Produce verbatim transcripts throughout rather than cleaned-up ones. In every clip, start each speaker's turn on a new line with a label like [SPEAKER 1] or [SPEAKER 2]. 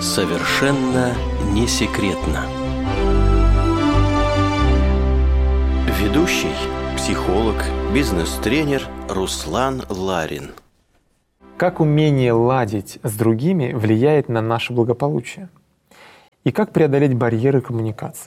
[SPEAKER 1] Совершенно не секретно. Ведущий, психолог, бизнес-тренер Руслан Ларин.
[SPEAKER 2] Как умение ладить с другими влияет на наше благополучие? И как преодолеть барьеры коммуникации?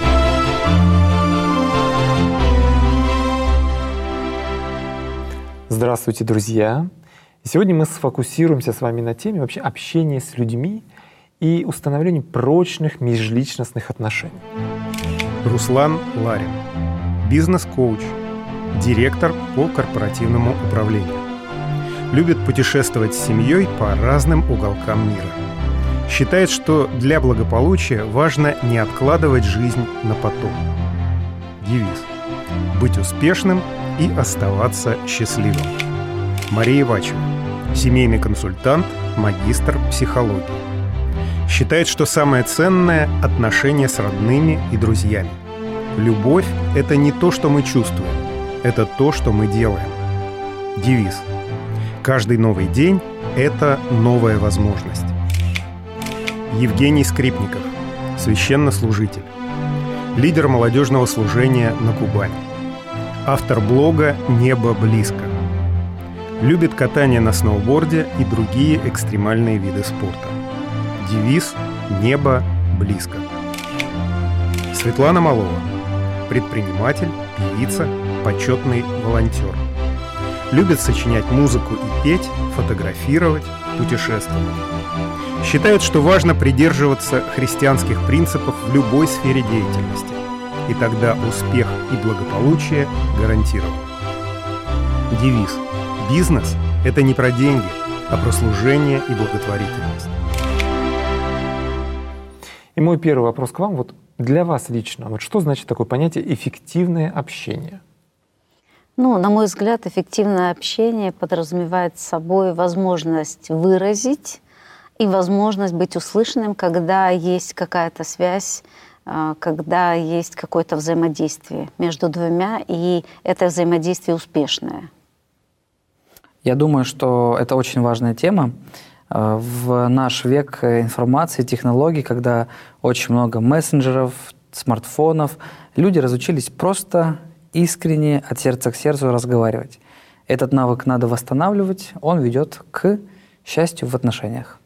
[SPEAKER 2] Здравствуйте, друзья! Сегодня мы сфокусируемся с вами на теме вообще общения с людьми и установления прочных межличностных отношений.
[SPEAKER 3] Руслан Ларин, бизнес-коуч, директор по корпоративному управлению. Любит путешествовать с семьей по разным уголкам мира. Считает, что для благополучия важно не откладывать жизнь на потом. Девиз: быть успешным и оставаться счастливым. Мария Ивачева, семейный консультант, магистр психологии. Считает, что самое ценное – отношения с родными и друзьями. Любовь – это не то, что мы чувствуем, это то, что мы делаем. Девиз: каждый новый день – это новая возможность. Евгений Скрипников, священнослужитель, лидер молодежного служения на Кубани, автор блога «Небо близко». Любит катание на сноуборде и другие экстремальные виды спорта. Девиз «Небо близко». Светлана Малова, предприниматель, певица, почетный волонтер. Любит сочинять музыку и петь, фотографировать, путешествовать. Считает, что важно придерживаться христианских принципов в любой сфере деятельности. И тогда успех и благополучие гарантированы. Девиз: бизнес – это не про деньги, а про служение и благотворительность.
[SPEAKER 2] И мой первый вопрос к вам. Вот для вас лично, вот что значит такое понятие «эффективное общение»?
[SPEAKER 4] Ну, на мой взгляд, эффективное общение подразумевает собой возможность выразить и возможность быть услышанным, когда есть какая-то связь, когда есть какое-то взаимодействие между двумя, и это взаимодействие успешное.
[SPEAKER 5] Я думаю, что это очень важная тема. В наш век информации, технологий, когда очень много мессенджеров, смартфонов, люди разучились просто искренне от сердца к сердцу разговаривать. Этот навык надо восстанавливать, он ведет к счастью в отношениях.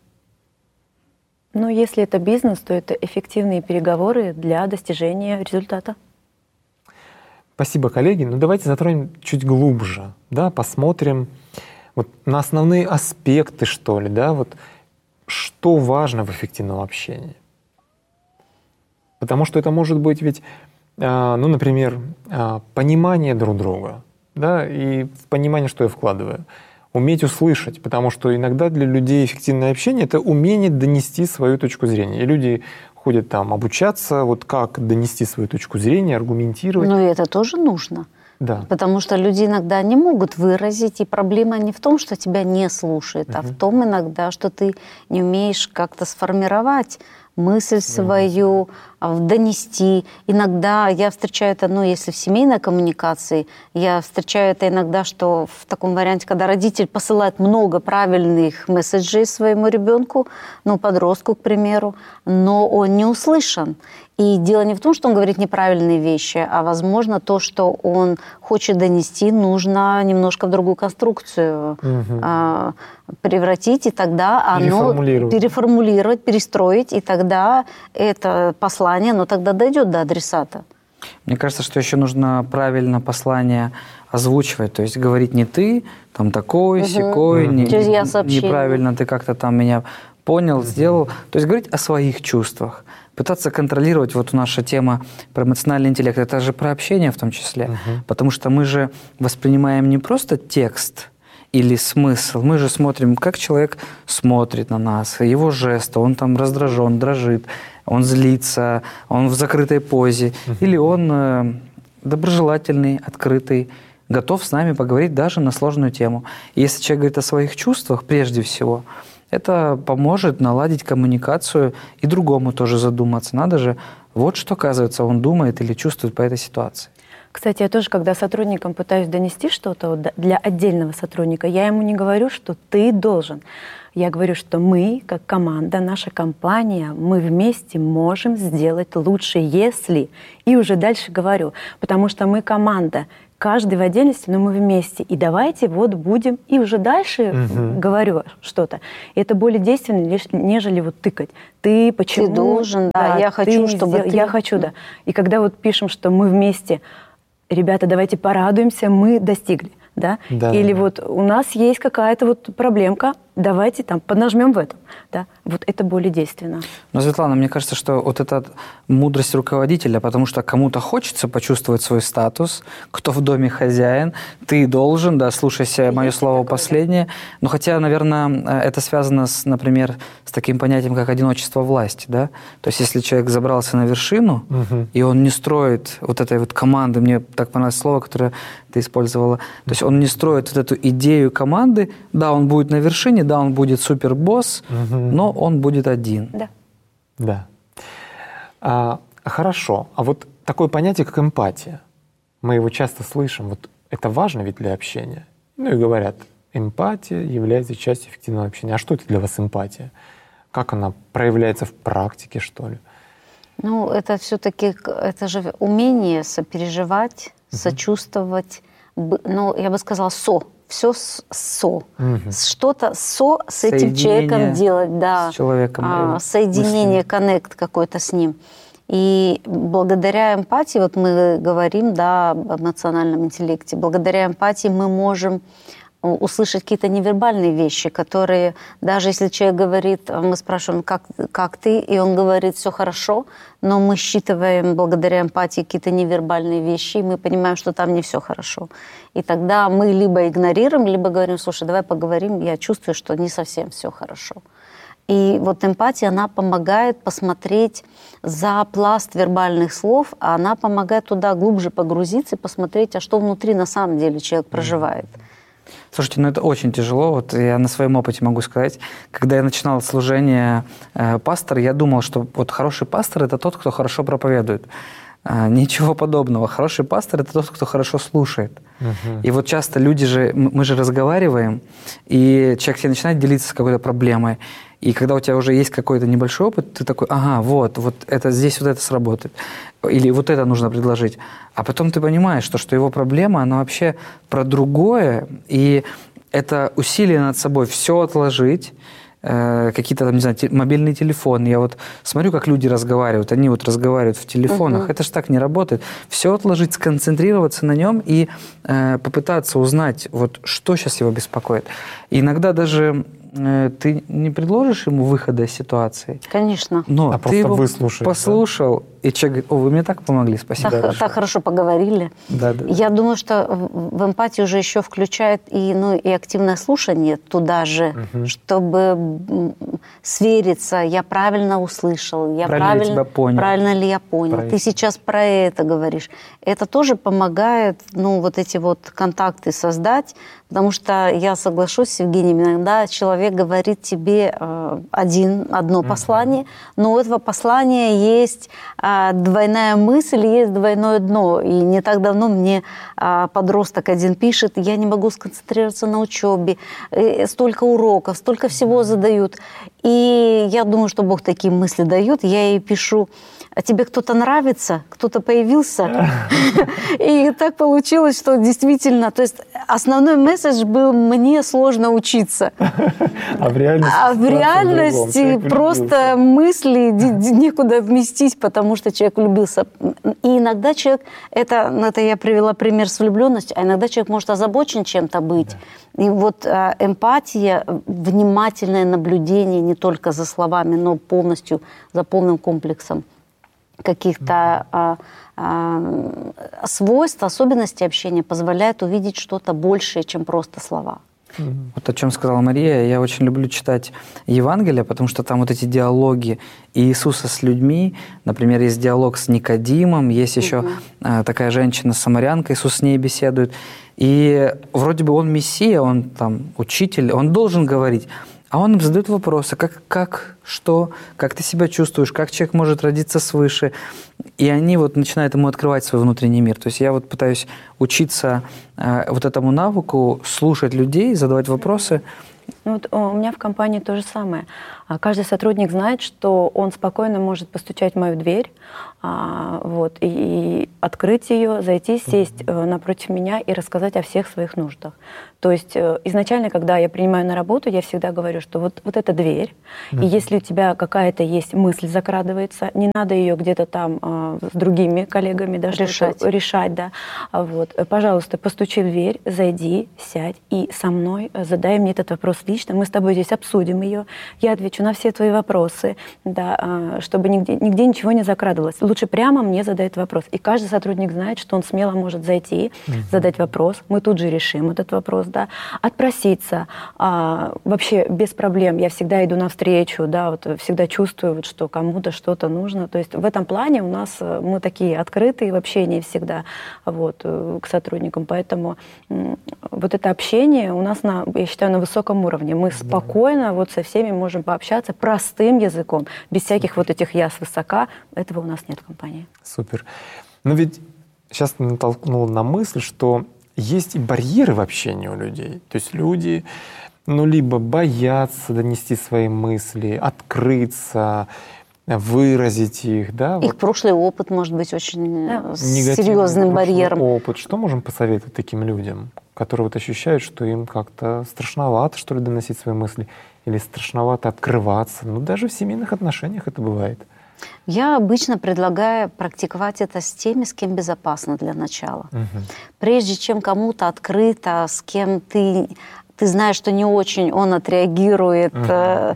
[SPEAKER 6] Но если это бизнес, то это эффективные переговоры для достижения результата.
[SPEAKER 2] Спасибо, коллеги. Ну давайте затронем чуть глубже, да, посмотрим вот на основные аспекты, что ли, да, вот что важно в эффективном общении. Потому что это может быть ведь, ну, например, понимание друг друга, да, и в понимание, что я вкладываю. Уметь услышать, потому что иногда для людей эффективное общение — это умение донести свою точку зрения. И люди ходят там обучаться, вот как донести свою точку зрения, аргументировать.
[SPEAKER 4] Но это тоже нужно.
[SPEAKER 2] Да.
[SPEAKER 4] Потому что люди иногда не могут выразить, и проблема не в том, что тебя не слушают, угу. а в том иногда, что ты не умеешь как-то сформировать мысль свою, mm-hmm. донести. Иногда я встречаю это, ну, если в семейной коммуникации, я встречаю это иногда, что в таком варианте, когда родитель посылает много правильных месседжей своему ребенку, ну, подростку, к примеру, но он не услышан. И дело не в том, что он говорит неправильные вещи, а, возможно, то, что он хочет донести, нужно немножко в другую конструкцию угу. а, превратить, и тогда оно переформулировать. переформулировать, перестроить, и тогда это послание, оно тогда дойдет до адресата.
[SPEAKER 5] Мне кажется, что еще нужно правильно послание озвучивать, то есть говорить не ты, там такой, угу. сякой, угу. не, неправильно ты как-то там меня понял, угу. сделал. То есть говорить о своих чувствах. Пытаться контролировать, вот наша тема про эмоциональный интеллект, это же про общение в том числе. Uh-huh. Потому что мы же воспринимаем не просто текст или смысл, мы же смотрим, как человек смотрит на нас, его жесты, он там раздражен, дрожит, он злится, он в закрытой позе, uh-huh. или он э, доброжелательный, открытый, готов с нами поговорить даже на сложную тему. И если человек говорит о своих чувствах прежде всего, это поможет наладить коммуникацию и другому тоже задуматься. Надо же, вот что, оказывается, он думает или чувствует по этой ситуации.
[SPEAKER 6] Кстати, я тоже, когда сотрудникам пытаюсь донести что-то для отдельного сотрудника, я ему не говорю, что ты должен. Я говорю, что мы, как команда, наша компания, мы вместе можем сделать лучше, если... И уже дальше говорю, потому что мы команда, каждый в отдельности, но мы вместе. И давайте вот будем... И уже дальше угу. говорю что-то. И это более действенно, нежели вот тыкать. Ты почему...
[SPEAKER 4] Ты должен, да, да я хочу, чтобы
[SPEAKER 6] сдел...
[SPEAKER 4] ты...
[SPEAKER 6] Я хочу, да. И когда вот пишем, что мы вместе, ребята, давайте порадуемся, мы достигли. Да? Да. Или вот у нас есть какая-то вот проблемка, давайте там поднажмем в этом. Да? Вот это более действенно.
[SPEAKER 5] Но, Светлана, мне кажется, что вот эта мудрость руководителя, потому что кому-то хочется почувствовать свой статус, кто в доме хозяин, ты должен, да, слушайся мое слово такое, последнее. Да? Но хотя, наверное, это связано, с, например, с таким понятием, как одиночество власти. Да? То есть если человек забрался на вершину, угу. и он не строит вот этой вот команды, мне так понравилось слово, которое ты использовала, то есть он не строит вот эту идею команды, да, он будет на вершине, да, он будет супербосс, угу. но он будет один.
[SPEAKER 6] Да.
[SPEAKER 2] Да. А, хорошо. А вот такое понятие, как эмпатия, мы его часто слышим. Вот это важно ведь для общения. Ну и говорят, эмпатия является частью эффективного общения. А что это для вас эмпатия? Как она проявляется в практике, что ли?
[SPEAKER 4] Ну, это все-таки, это же умение сопереживать, угу. сочувствовать, ну, я бы сказала, со. Все со. Угу. Что-то со с этим человеком делать. Да.
[SPEAKER 5] С человеком.
[SPEAKER 4] А, соединение, коннект какой-то с ним. И благодаря эмпатии, вот мы говорим, да, об эмоциональном интеллекте, благодаря эмпатии мы можем услышать какие-то невербальные вещи, которые, даже если человек говорит, мы спрашиваем, как, как ты, и он говорит, все хорошо, но мы считываем благодаря эмпатии какие-то невербальные вещи, и мы понимаем, что там не все хорошо. И тогда мы либо игнорируем, либо говорим, слушай, давай поговорим, я чувствую, что не совсем все хорошо. И вот эмпатия, она помогает посмотреть за пласт вербальных слов, а она помогает туда глубже погрузиться и посмотреть, а что внутри на самом деле человек проживает.
[SPEAKER 5] Слушайте, ну это очень тяжело. Вот я на своем опыте могу сказать. Когда я начинал служение э, пастора, я думал, что вот хороший пастор – это тот, кто хорошо проповедует. Э, ничего подобного. Хороший пастор – это тот, кто хорошо слушает. Uh-huh. И вот часто люди же, мы же разговариваем, и человек тебе начинает делиться с какой-то проблемой. И когда у тебя уже есть какой-то небольшой опыт, ты такой, ага, вот, вот это здесь вот это сработает. Или вот это нужно предложить. А потом ты понимаешь, что, что его проблема, она вообще про другое. И это усилие над собой все отложить, э, какие-то там, не знаю, те, мобильный телефон. Я вот смотрю, как люди разговаривают. Они вот разговаривают в телефонах. Uh-huh. Это же так не работает. Все отложить, сконцентрироваться на нем и э, попытаться узнать, вот, что сейчас его беспокоит. И иногда даже... ты не предложишь ему выхода из ситуации?
[SPEAKER 4] Конечно.
[SPEAKER 5] Но
[SPEAKER 2] а
[SPEAKER 5] ты
[SPEAKER 2] просто
[SPEAKER 5] его
[SPEAKER 2] выслушать,
[SPEAKER 5] послушал, да? И человек говорит, о, вы мне так помогли, спасибо.
[SPEAKER 4] Так, так хорошо поговорили.
[SPEAKER 5] Да, да.
[SPEAKER 4] Я думаю, что в эмпатию уже еще включает и, ну, и активное слушание туда же, угу. чтобы свериться, я правильно услышал, я
[SPEAKER 5] правильно,
[SPEAKER 4] правильно,
[SPEAKER 5] тебя понял.
[SPEAKER 4] правильно ли я понял.
[SPEAKER 5] Правильно.
[SPEAKER 4] Ты сейчас про это говоришь. Это тоже помогает, ну, вот эти вот контакты создать, потому что я соглашусь с Евгением, иногда человек говорит тебе э, один, одно uh-huh. послание, но у этого послания есть э, двойная мысль, есть двойное дно. И не так давно мне э, подросток один пишет, я не могу сконцентрироваться на учебе, э, столько уроков, столько всего задают. И я думаю, что Бог такие мысли дает, я ей пишу, а тебе кто-то нравится, кто-то появился. И так получилось, что действительно, то есть основной месседж был, мне сложно учиться.
[SPEAKER 2] А в реальности,
[SPEAKER 4] а в реальности просто мысли некуда вместить, потому что человек влюбился. И иногда человек, это, это я привела пример с влюбленностью, а иногда человек может озабочен чем-то быть. Да. И вот а, эмпатия, внимательное наблюдение не только за словами, но полностью за полным комплексом каких-то а, а, свойств, особенностей общения позволяет увидеть что-то большее, чем просто слова.
[SPEAKER 5] Вот о чем сказала Мария, я очень люблю читать Евангелие, потому что там вот эти диалоги Иисуса с людьми, например, есть диалог с Никодимом, есть еще угу. такая женщина-самарянка, Иисус с ней беседует, и вроде бы он мессия, он там учитель, он должен говорить, а он им задает вопросы, как, как, что, как ты себя чувствуешь, как человек может родиться свыше. И они вот начинают ему открывать свой внутренний мир. То есть я вот пытаюсь учиться э, вот этому навыку, слушать людей, задавать вопросы
[SPEAKER 6] Ну, вот у меня в компании то же самое. Каждый сотрудник знает, что он спокойно может постучать в мою дверь, вот, и открыть ее, зайти, сесть напротив меня и рассказать о всех своих нуждах. То есть изначально, когда я принимаю на работу, я всегда говорю, что вот, вот эта дверь, mm-hmm. и если у тебя какая-то есть мысль закрадывается, не надо ее где-то там э, с другими коллегами да, решать. решать да. Вот. Пожалуйста, постучи в дверь, зайди, сядь и со мной задай мне этот вопрос лично. Мы с тобой здесь обсудим ее. Я отвечу на все твои вопросы, да, э, чтобы нигде, нигде ничего не закрадывалось. Лучше прямо мне задай этот вопрос. И каждый сотрудник знает, что он смело может зайти, mm-hmm. задать вопрос. Мы тут же решим этот вопрос. Да, отпроситься, а, вообще без проблем. Я всегда иду навстречу, да, вот, всегда чувствую, вот, что кому-то что-то нужно. То есть в этом плане у нас мы такие открытые в общении всегда вот, к сотрудникам. Поэтому вот это общение у нас, на, я считаю, на высоком уровне. Мы спокойно вот со всеми можем пообщаться простым языком, без всяких вот этих «я свысока». Этого у нас нет в компании.
[SPEAKER 2] Супер. Но ведь сейчас ты натолкнул на мысль, что есть и барьеры в общении у людей. То есть люди, ну, либо боятся донести свои мысли, открыться, выразить их. Да?
[SPEAKER 4] Их
[SPEAKER 2] вот.
[SPEAKER 4] Прошлый опыт может быть очень да. серьезным барьером.
[SPEAKER 2] Опыт. Что можем посоветовать таким людям, которые вот ощущают, что им как-то страшновато, что ли, доносить свои мысли, или страшновато открываться? Ну, даже в семейных отношениях это бывает.
[SPEAKER 4] Я обычно предлагаю практиковать это с теми, с кем безопасно для начала. Угу. Прежде чем кому-то открыто, с кем ты, ты знаешь, что не очень он отреагирует, угу. э,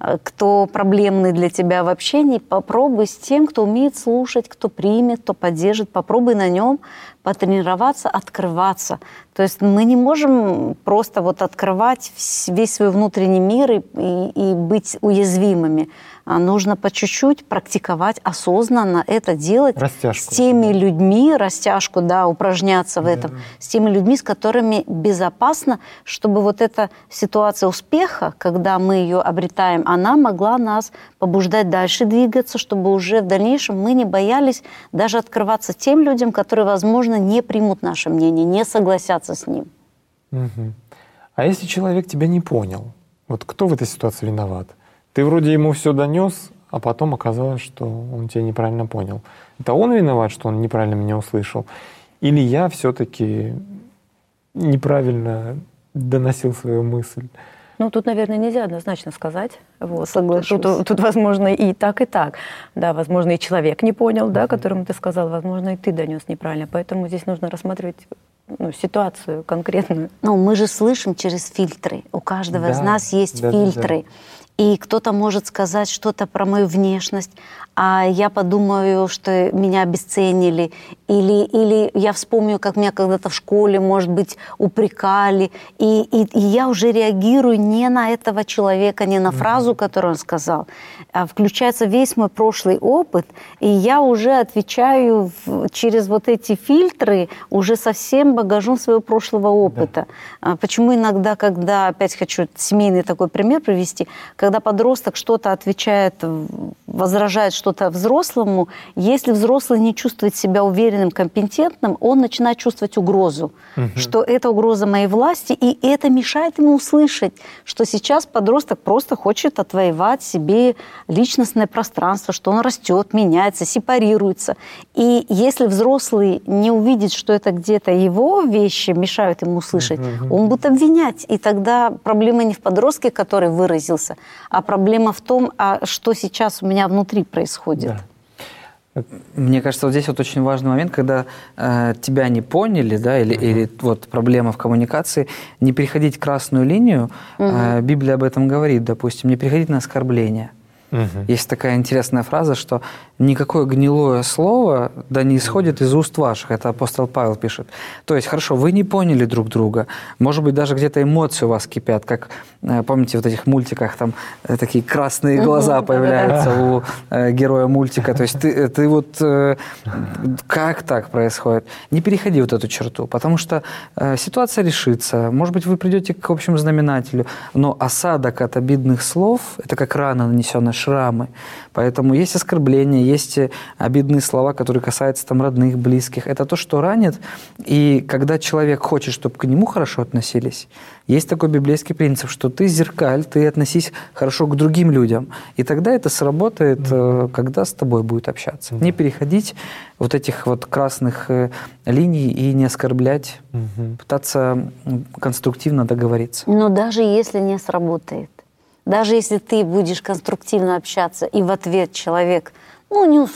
[SPEAKER 4] кто проблемный для тебя в общении, попробуй с тем, кто умеет слушать, кто примет, кто поддержит. Попробуй на нем потренироваться, открываться. То есть мы не можем просто вот открывать весь свой внутренний мир и, и, и быть уязвимыми. Нужно по чуть-чуть практиковать, осознанно это делать
[SPEAKER 2] растяжку,
[SPEAKER 4] с теми
[SPEAKER 2] да.
[SPEAKER 4] людьми, растяжку, да, упражняться в
[SPEAKER 2] да.
[SPEAKER 4] этом, с теми людьми, с которыми безопасно, чтобы вот эта ситуация успеха, когда мы ее обретаем, она могла нас побуждать дальше двигаться, чтобы уже в дальнейшем мы не боялись даже открываться тем людям, которые, возможно, не примут наше мнение, не согласятся с ним.
[SPEAKER 2] Угу. А если человек тебя не понял, вот кто в этой ситуации виноват? Ты вроде ему все донес, а потом оказалось, что он тебя неправильно понял. Это он виноват, что он неправильно меня услышал? Или я все-таки неправильно доносил свою мысль?
[SPEAKER 6] Ну, тут, наверное, нельзя однозначно сказать. Вот. Тут, тут, возможно, и так, и так. Да, возможно, и человек не понял, да, которому ты сказал, возможно, и ты донес неправильно. Поэтому здесь нужно рассматривать ну, ситуацию конкретную.
[SPEAKER 4] Ну, мы же слышим через фильтры. У каждого да, из нас есть да, фильтры. Да, да. И кто-то может сказать что-то про мою внешность, а я подумаю, что меня обесценили. Или, или я вспомню, как меня когда-то в школе, может быть, упрекали. И, и, и я уже реагирую не на этого человека, не на фразу, которую он сказал. А включается весь мой прошлый опыт, и я уже отвечаю в, через вот эти фильтры уже со всем багажом своего прошлого опыта. Да. Почему иногда, когда, опять хочу семейный такой пример привести, когда подросток что-то отвечает, возражает что-то взрослому, если взрослый не чувствует себя уверенным, компетентным, он начинает чувствовать угрозу, угу. что это угроза моей власти, и это мешает ему услышать, что сейчас подросток просто хочет отвоевать себе личностное пространство, что он растет, меняется, сепарируется. И если взрослый не увидит, что это где-то его вещи мешают ему услышать, угу. он будет обвинять. И тогда проблема не в подростке, который выразился, а проблема в том, а что сейчас у меня внутри происходит.
[SPEAKER 5] Да. Мне кажется, вот здесь вот очень важный момент, когда э, тебя не поняли, да, или, uh-huh. или вот проблема в коммуникации, не переходить красную линию. Uh-huh. Э, Библия об этом говорит, допустим, не переходить на оскорбление. Uh-huh. Есть такая интересная фраза, что никакое гнилое слово да не исходит из уст ваших. Это апостол Павел пишет. То есть, хорошо, вы не поняли друг друга. Может быть, даже где-то эмоции у вас кипят. Как, помните, в вот этих мультиках там такие красные глаза uh-huh. появляются у э, героя мультика. То есть ты, ты вот... Э, как так происходит? Не переходи вот эту черту, потому что э, ситуация решится. Может быть, вы придете к общему знаменателю, но осадок от обидных слов – это как рана, нанесенная, шрамы. Поэтому есть оскорбления, есть обидные слова, которые касаются там родных, близких. Это то, что ранит. И когда человек хочет, чтобы к нему хорошо относились, есть такой библейский принцип, что ты зеркаль, ты относись хорошо к другим людям. И тогда это сработает, mm-hmm. когда с тобой будет общаться. Mm-hmm. Не переходить вот этих вот красных линий и не оскорблять, mm-hmm. пытаться конструктивно договориться.
[SPEAKER 4] Но даже если не сработает, даже если ты будешь конструктивно общаться, и в ответ человек, ну, не